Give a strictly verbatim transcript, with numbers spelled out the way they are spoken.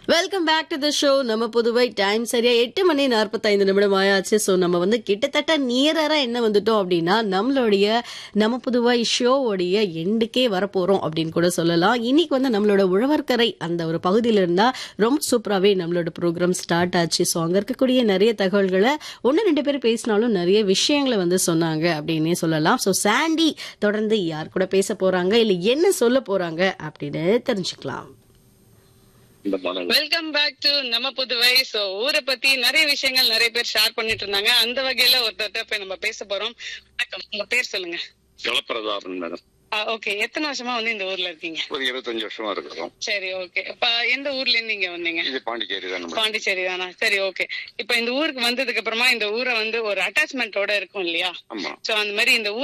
Welcome back to the show. நம்ம Puduvai time சரியா எட்டு மணி நாற்பத்தைந்து நிமிடம் ஆயாச்சு. ஸோ நம்ம வந்து கிட்டத்தட்ட நியரரா என்ன வந்துட்டோம் அப்படின்னா நம்மளுடைய நம்ம புதுவை ஷோவோடைய எண்டுக்கே வரப்போறோம் அப்படின்னு கூட சொல்லலாம். இன்னைக்கு வந்து நம்மளோட உழவர்கரை அந்த ஒரு பகுதியில இருந்தா ரொம்ப சூப்பராகவே நம்மளோட ப்ரோக்ராம் ஸ்டார்ட் ஆச்சு. ஸோ அங்க இருக்கக்கூடிய நிறைய தகவல்களை ஒன்று ரெண்டு பேர் பேசினாலும் நிறைய விஷயங்களை வந்து சொன்னாங்க அப்படின்னே சொல்லலாம். ஸோ சாண்டி தொடர்ந்து யார் கூட பேச போறாங்க இல்லை என்ன சொல்ல போறாங்க அப்படின்னு தெரிஞ்சுக்கலாம். வெல்கம் பேக் டு நம்ம புதுவை. சோ ஊரை பத்தி நிறைய விஷயங்கள் நிறைய பேர் ஷேர் பண்ணிட்டு இருந்தாங்க. அந்த வகையில ஒருத்தர் போய் நம்ம பேச போறோம். வணக்கம், உங்க பேர் சொல்லுங்க. ஜலப்பிரதாபன் மேடம். ஓகே, எத்தனை வருஷமா வந்து இந்த ஊர்ல இருக்கீங்க? ஒரு இருபத்தஞ்சு வருஷமா இருக்கிறோம். சரி, ஓகே. இப்ப எந்த ஊர்ல இருந்து இங்க வந்தீங்க? இது பாண்டிச்சேரி தான். பாண்டிச்சேரி தானா? சரி, ஓகே. இப்ப இந்த ஊருக்கு வந்ததுக்கு அப்புறமா இந்த ஊரை வந்து ஒரு அட்டாச்மெண்டோட இருக்கும் இல்லையா? ஆமா. சோ அந்த மாதிரி இந்த